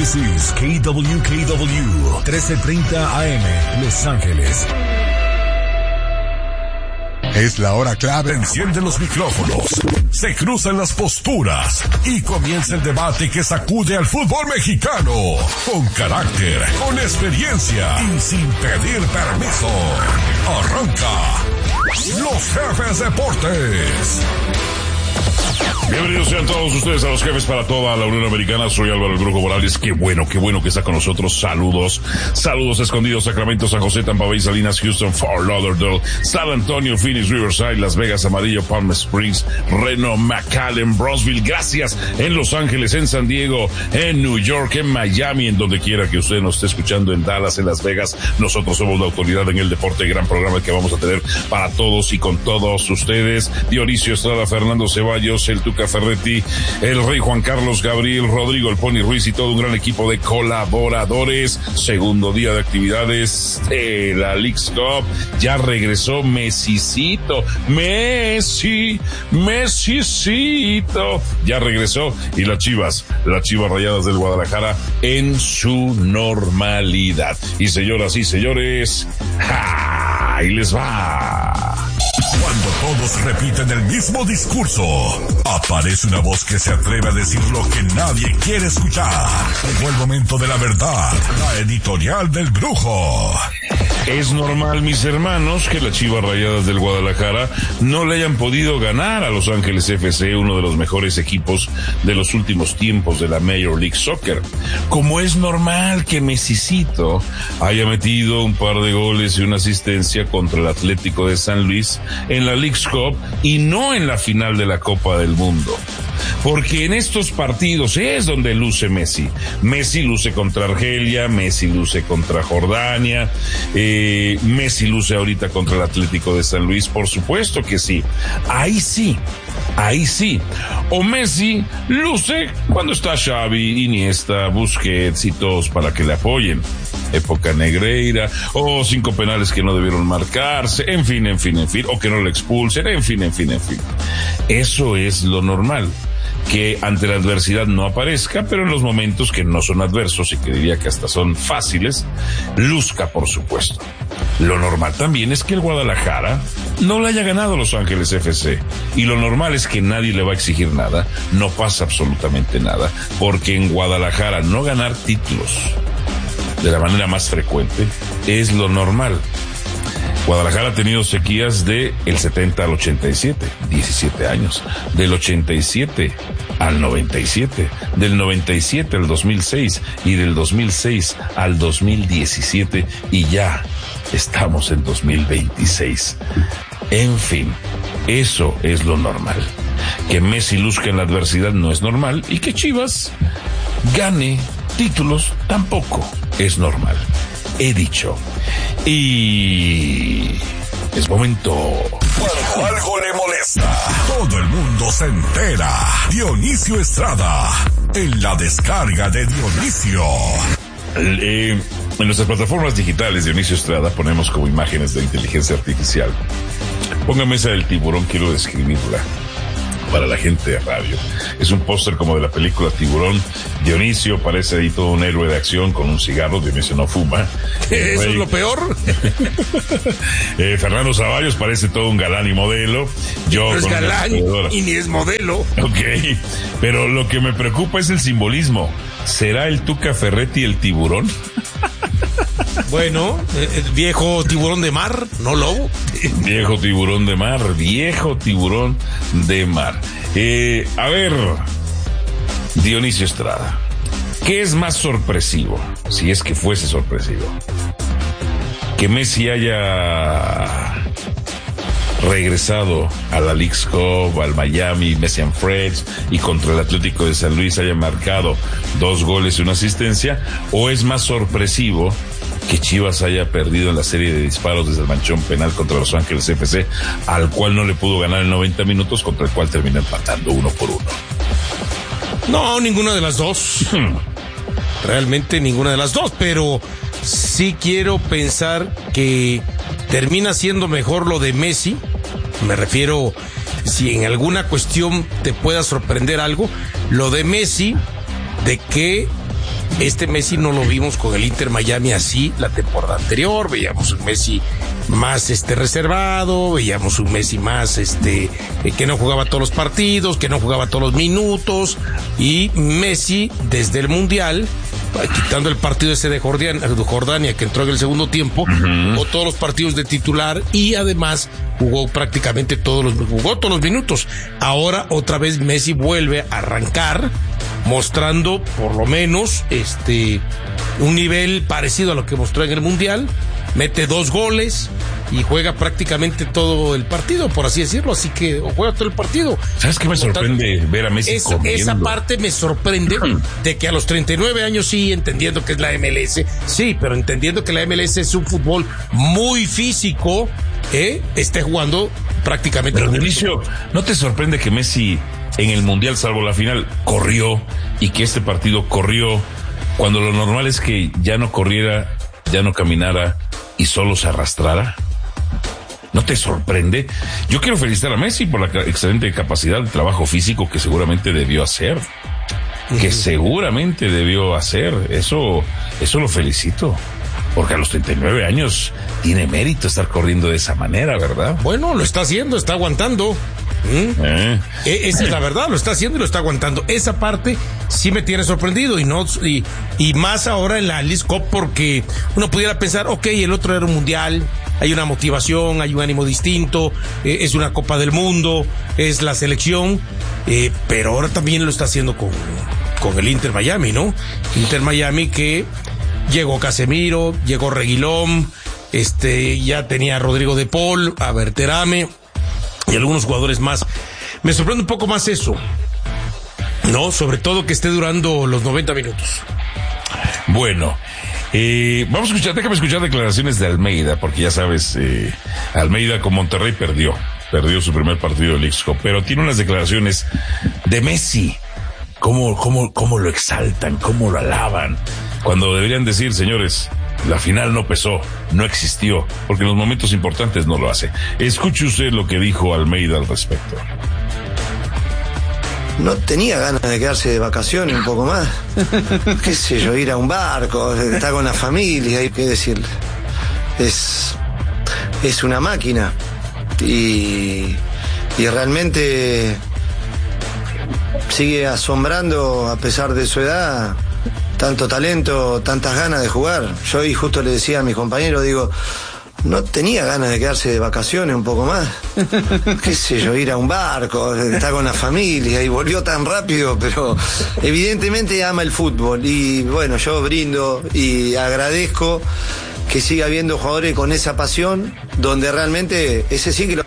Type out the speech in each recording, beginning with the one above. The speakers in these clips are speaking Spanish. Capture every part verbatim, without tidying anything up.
This is K W K W, trece treinta A M, Los Ángeles. Es la hora clave. Enciende los micrófonos, se cruzan las posturas y comienza el debate que sacude al fútbol mexicano. Con carácter, con experiencia y sin pedir permiso. Arranca Los Jefes Deportes. Bienvenidos sean todos ustedes a Los Jefes para toda la Unión Americana. Soy Álvaro El Brujo Morales. Qué bueno, qué bueno que está con nosotros. Saludos, saludos escondidos. Sacramento, San José, Tampa Bay, Salinas, Houston, Fort Lauderdale, San Antonio, Phoenix, Riverside, Las Vegas, Amarillo, Palm Springs, Reno, McAllen, Brownsville. Gracias en Los Ángeles, en San Diego, en New York, en Miami, en donde quiera que usted nos esté escuchando, en Dallas, en Las Vegas. Nosotros somos la autoridad en el deporte. Gran programa que vamos a tener para todos y con todos ustedes. Dionisio Estrada, Fernando Ceballos, el Tuca Ferretti, el Rey Juan Carlos, Gabriel, Rodrigo, el Pony Ruiz y todo un gran equipo de colaboradores. Segundo día de actividades de la Leagues Cup. Ya regresó Messicito, Messi, Messicito. Ya regresó y las Chivas, las Chivas Rayadas del Guadalajara en su normalidad. Y señoras y señores, ¡ja! Ahí les va. Cuando todos repiten el mismo discurso, aparece una voz que se atreve a decir lo que nadie quiere escuchar. Llegó el momento de la verdad, la editorial del Brujo. Es normal, mis hermanos, que las Chivas Rayadas del Guadalajara no le hayan podido ganar a Los Ángeles F C, uno de los mejores equipos de los últimos tiempos de la Major League Soccer. Como es normal que Messicito haya metido un par de goles y una asistencia contra el Atlético de San Luis en la Leagues Cup y no en la final de la Copa del Mundo. Porque en estos partidos es donde luce Messi. Messi luce contra Argelia, Messi luce contra Jordania, eh, Messi luce ahorita contra el Atlético de San Luis, por supuesto que sí. Ahí sí, ahí sí. O Messi luce cuando está Xavi, Iniesta, Busquets y todos para que le apoyen. Época Negreira, o cinco penales que no debieron marcarse, en fin, en fin, en fin, o que no le expulsen, en fin, en fin, en fin. Eso es lo normal, que ante la adversidad no aparezca, pero en los momentos que no son adversos y que diría que hasta son fáciles, luzca, por supuesto. Lo normal también es que el Guadalajara no le haya ganado a Los Ángeles F C, y lo normal es que nadie le va a exigir nada, no pasa absolutamente nada, porque en Guadalajara no ganar títulos de la manera más frecuente es lo normal. Guadalajara ha tenido sequías de el setenta al ochenta y siete, diecisiete años, del ochenta y siete al noventa y siete, del noventa y siete al dos mil seis y del dos mil seis al dos mil diecisiete, y ya estamos en dos mil veintiséis. En fin, eso es lo normal. Que Messi luzca en la adversidad no es normal, y que Chivas gane títulos tampoco es normal. He dicho. Y es momento. Cuando algo le molesta, todo el mundo se entera. Dionisio Estrada, en la descarga de Dionisio. Eh, en nuestras plataformas digitales, Dionisio Estrada, ponemos como imágenes de inteligencia artificial. Póngame esa del tiburón, quiero describirla para la gente de radio. Es un póster como de la película Tiburón. Dionisio parece ahí todo un héroe de acción con un cigarro. Dionisio no fuma. ¿Eso Rey... es lo peor? eh, Fernando Ceballos parece todo un galán y modelo. Yo no es galán y ni es modelo. Ok, pero lo que me preocupa es el simbolismo. ¿Será el Tuca Ferretti el tiburón? Bueno, el viejo tiburón de mar, no lobo. Viejo tiburón de mar, viejo tiburón de mar. Eh, a ver, Dionisio Estrada, ¿qué es más sorpresivo? Si es que fuese sorpresivo. Que Messi haya regresado a la Leagues Cup, al Miami, Messi and Friends, y contra el Atlético de San Luis haya marcado dos goles y una asistencia, o es más sorpresivo que Chivas haya perdido en la serie de disparos desde el manchón penal contra Los Ángeles F C, al cual no le pudo ganar en noventa minutos, contra el cual termina empatando uno por uno? No, ninguna de las dos. Hmm. Realmente ninguna de las dos, pero sí quiero pensar que termina siendo mejor lo de Messi. Me refiero, si en alguna cuestión te pueda sorprender algo, lo de Messi, de que Este Messi no lo vimos con el Inter Miami así la temporada anterior. Veíamos un Messi más este reservado, veíamos un Messi más este eh, que no jugaba todos los partidos, que no jugaba todos los minutos, y Messi desde el Mundial, quitando el partido ese de Jordania, Jordania que entró en el segundo tiempo, uh-huh. jugó todos los partidos de titular y además jugó prácticamente todos los jugó todos los minutos. Ahora otra vez Messi vuelve a arrancar, mostrando por lo menos este un nivel parecido a lo que mostró en el Mundial. Mete dos goles y juega prácticamente todo el partido, por así decirlo, así que juega todo el partido. ¿Sabes qué me sorprende tanto, ver a Messi esa, esa parte me sorprende de que a los treinta y nueve años, sí, entendiendo que es la M L S, sí, pero entendiendo que la M L S es un fútbol muy físico, ¿eh? esté jugando prácticamente. Pero Dionisio, ¿no te sorprende que Messi en el Mundial, salvo la final, corrió, y que este partido corrió, cuando lo normal es que ya no corriera, ya no caminara y solo se arrastrara? ¿No te sorprende? Yo quiero felicitar a Messi por la excelente capacidad de trabajo físico que seguramente debió hacer. Que seguramente debió hacer. Eso, eso lo felicito. Porque a los treinta y nueve años tiene mérito estar corriendo de esa manera, ¿verdad? Bueno, lo está haciendo, está aguantando. ¿Mm? Eh. Esa es la verdad, lo está haciendo y lo está aguantando. Esa parte sí me tiene sorprendido, y no y, y más ahora en la Leagues Cup, porque uno pudiera pensar, ok, el otro era un mundial, hay una motivación, hay un ánimo distinto, eh, es una Copa del Mundo, es la selección, eh, pero ahora también lo está haciendo con, con el Inter Miami, ¿no? Inter Miami que llegó Casemiro, llegó Reguilón, este, ya tenía a Rodrigo de Paul, a Berterame y algunos jugadores más. Me sorprende un poco más eso, ¿no? Sobre todo que esté durando los noventa minutos. Bueno, eh, vamos a escuchar, déjame escuchar declaraciones de Almeida, porque ya sabes, eh, Almeida con Monterrey perdió, perdió su primer partido de Leagues Cup, pero tiene unas declaraciones de Messi, cómo, cómo, cómo lo exaltan, cómo lo alaban, cuando deberían decir, señores, la final no pesó, no existió, porque en los momentos importantes no lo hace. Escuche usted lo que dijo Almeida al respecto. No tenía ganas de quedarse de vacaciones un poco más. Qué sé yo, ir a un barco, estar con la familia, hay que decirle. Es, es una máquina. Y, y realmente sigue asombrando, a pesar de su edad, tanto talento, tantas ganas de jugar. Yo hoy justo le decía a mis compañeros, digo, no tenía ganas de quedarse de vacaciones un poco más. Qué sé yo, ir a un barco, estar con la familia, y volvió tan rápido, pero evidentemente ama el fútbol. Y bueno, yo brindo y agradezco que siga habiendo jugadores con esa pasión, donde realmente ese sí que lo...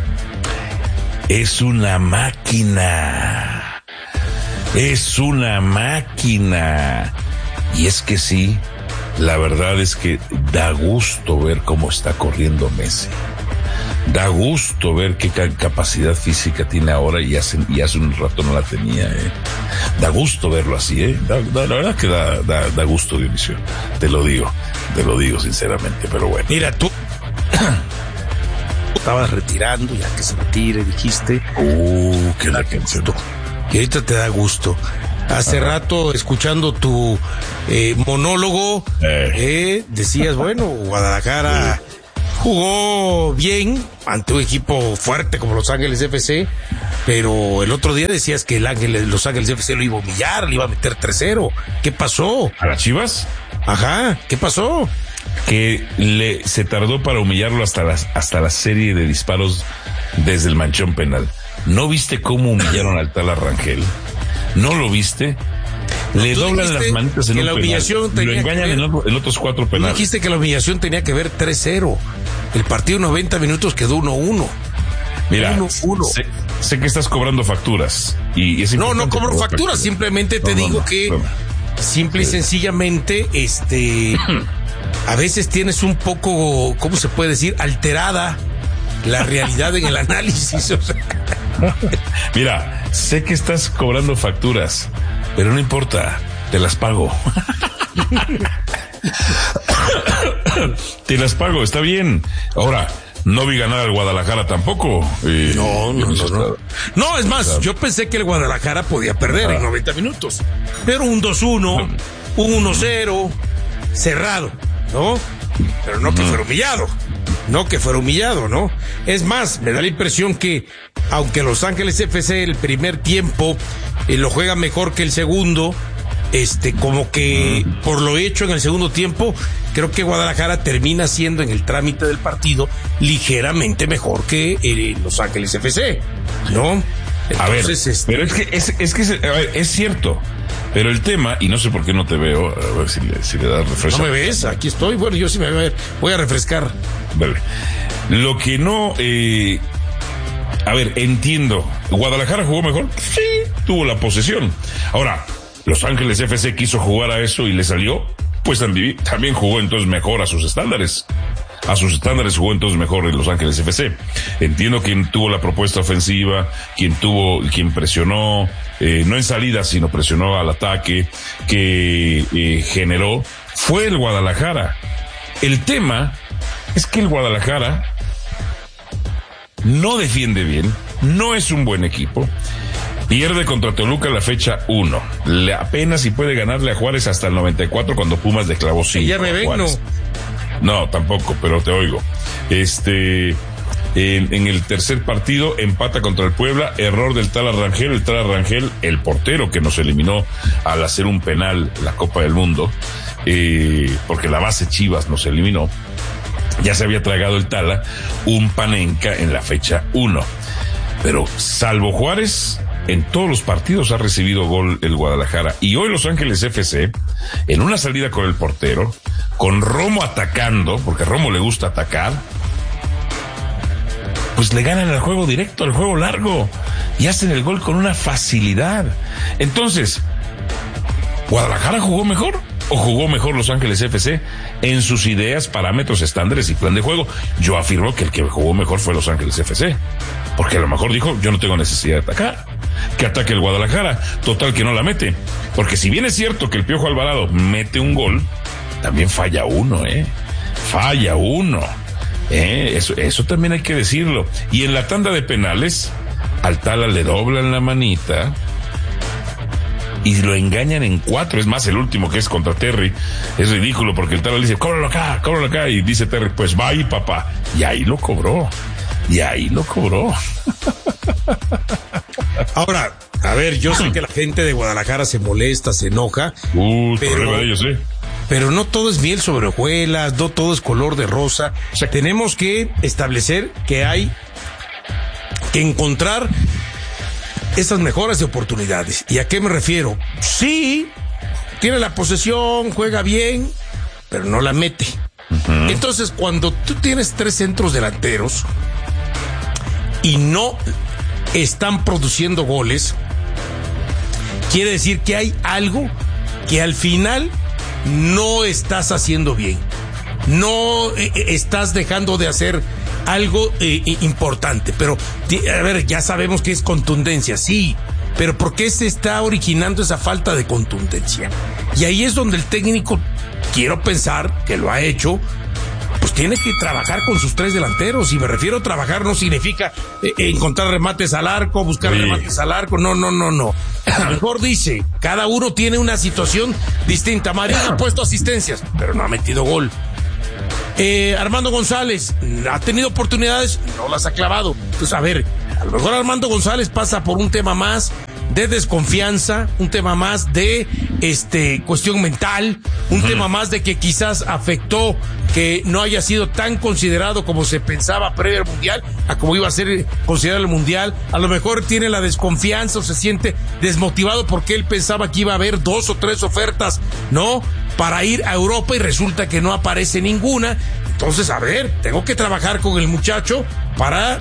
Es una máquina. Es una máquina. Y es que sí, la verdad es que da gusto ver cómo está corriendo Messi. Da gusto ver qué capacidad física tiene ahora, y hace, y hace un rato no la tenía, ¿eh? Da gusto verlo así, ¿eh? Da, da, la verdad que da, da, da gusto, Dionisio. Te lo digo, te lo digo sinceramente, pero bueno. Mira, tú estabas retirando, ya que se retire, dijiste. Uh, qué la canción. Y ahorita te da gusto. Hace Ajá. rato, escuchando tu eh, monólogo, eh. Eh, decías, bueno, Guadalajara eh. jugó bien ante un equipo fuerte como Los Ángeles F C, pero el otro día decías que el Ángeles, Los Ángeles F C lo iba a humillar, le iba a meter tres cero. ¿Qué pasó? ¿A las Chivas? Ajá, ¿qué pasó? Que le se tardó para humillarlo hasta la, hasta la serie de disparos desde el manchón penal. ¿No viste cómo humillaron al tal Arrangel? ¿No lo viste? Le doblan las manitas en un la humillación penal. Lo engañan en, otro, en otros cuatro penales. Dijiste que la humillación tenía que ver tres cero. El partido noventa minutos quedó uno uno. Mira, uno, uno. Sé, sé que estás cobrando facturas. Y, y es no, no cobro facturas. facturas. Simplemente te no, digo no, no, que no. simple y sencillamente, este, a veces tienes un poco, ¿cómo se puede decir? Alterada la realidad en el análisis. O sea. Mira, sé que estás cobrando facturas, pero no importa, te las pago. Te las pago, está bien. Ahora, no vi ganar al Guadalajara tampoco. Eh, no, no, no, no. No, es más, claro. Yo pensé que el Guadalajara podía perder ah. en noventa minutos. Pero un dos uno, un uno cero, cerrado, ¿no? Pero no que fuera humillado, no que fuera humillado, ¿no? Es más, me da la impresión que, aunque Los Ángeles F C el primer tiempo eh, lo juega mejor que el segundo, este, como que por lo hecho en el segundo tiempo, creo que Guadalajara termina siendo en el trámite del partido ligeramente mejor que eh, Los Ángeles F C, ¿no? Entonces, a ver, este... pero es que es, es que es, a ver, es cierto, pero el tema, y no sé por qué no te veo, a ver si le, si le das refresco. ¿No me ves? Aquí estoy, bueno, yo sí me voy a ver, voy a refrescar. Vale. Lo que no, eh, a ver, entiendo, ¿Guadalajara jugó mejor? Sí, tuvo la posesión. Ahora, Los Ángeles F C quiso jugar a eso y le salió, pues también, también jugó entonces mejor a sus estándares. A sus estándares jugó entonces mejor en Los Ángeles F C. Entiendo quien tuvo la propuesta ofensiva, quien tuvo, quien presionó, eh, no en salida, sino presionó al ataque, que eh, generó, fue el Guadalajara. El tema es que el Guadalajara no defiende bien, no es un buen equipo. Pierde contra Toluca la fecha uno. Le apenas si puede ganarle a Juárez hasta el noventa y cuatro cuando Pumas declavó cinco. Ya me ven, no. No, tampoco, pero te oigo. Este, en, en el tercer partido empata contra el Puebla, error del Tala Rangel, el Tala Rangel, el portero que nos eliminó al hacer un penal la Copa del Mundo, eh, porque la base Chivas nos eliminó. Ya se había tragado el Tala, un Panenka en la fecha uno. Pero salvo Juárez, en todos los partidos ha recibido gol el Guadalajara. Y hoy Los Ángeles F C, en una salida con el portero, con Romo atacando, porque a Romo le gusta atacar, pues le ganan el juego directo, el juego largo, y hacen el gol con una facilidad. Entonces, ¿Guadalajara jugó mejor o jugó mejor Los Ángeles F C en sus ideas, parámetros, estándares y plan de juego? Yo afirmo que el que jugó mejor fue Los Ángeles F C, porque a lo mejor dijo, yo no tengo necesidad de atacar, que ataque el Guadalajara, total que no la mete, porque si bien es cierto que el Piojo Alvarado mete un gol, también falla uno, eh, falla uno, eh, eso, eso también hay que decirlo. Y en la tanda de penales, al Tala le doblan la manita y lo engañan en cuatro. Es más, el último, que es contra Terry, es ridículo, porque el Tala le dice, cóbralo acá, cóbralo acá, y dice Terry, pues va ahí, papá, y ahí lo cobró, y ahí lo cobró. Ahora, a ver, yo sé que la gente de Guadalajara se molesta, se enoja, uh, pero, problema de ellos, ¿eh? pero no todo es miel sobre hojuelas, no todo es color de rosa. O sea, tenemos que establecer que hay que encontrar esas mejoras de oportunidades. ¿Y a qué me refiero? Sí, tiene la posesión, juega bien, pero no la mete. Uh-huh. Entonces, cuando tú tienes tres centros delanteros y no están produciendo goles, quiere decir que hay algo que al final no estás haciendo bien. No eh, estás dejando de hacer algo eh, importante. Pero, a ver, ya sabemos que es contundencia, sí, pero ¿por qué se está originando esa falta de contundencia? Y ahí es donde el técnico, quiero pensar que lo ha hecho, pues tiene que trabajar con sus tres delanteros. Y me refiero a trabajar no significa eh, encontrar remates al arco, buscar sí. remates al arco, no, no, no, no. A lo mejor dice, cada uno tiene una situación distinta. Marín ha puesto asistencias, pero no ha metido gol. Eh, Armando González ha tenido oportunidades, no las ha clavado. Entonces, a ver, a lo mejor Armando González pasa por un tema más de desconfianza, un tema más de este cuestión mental, un uh-huh. tema más de que quizás afectó que no haya sido tan considerado como se pensaba previo al Mundial, a como iba a ser considerado el Mundial. A lo mejor tiene la desconfianza o se siente desmotivado porque él pensaba que iba a haber dos o tres ofertas, ¿no?, para ir a Europa, y resulta que no aparece ninguna. Entonces, a ver, tengo que trabajar con el muchacho para